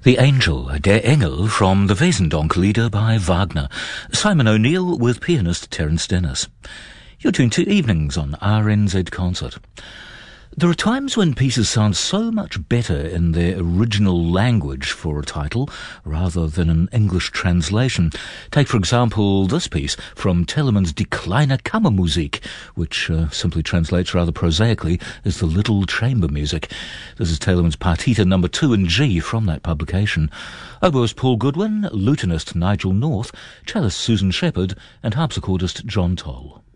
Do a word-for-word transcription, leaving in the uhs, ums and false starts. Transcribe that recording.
The Angel, Der Engel, from the Wesendonck-Lieder by Wagner. Simon O'Neill with pianist Terence Dennis. You're tuned to Evenings on R N Z Concert. There are times when pieces sound so much better in their original language for a title rather than an English translation. Take, for example, this piece from Telemann's Die Kleine Kammermusik, which uh, simply translates rather prosaically as the Little Chamber Music. This is Telemann's Partita number two in G from that publication. Oboist Paul Goodwin, lutenist Nigel North, cellist Susan Shepherd, and harpsichordist John Toll.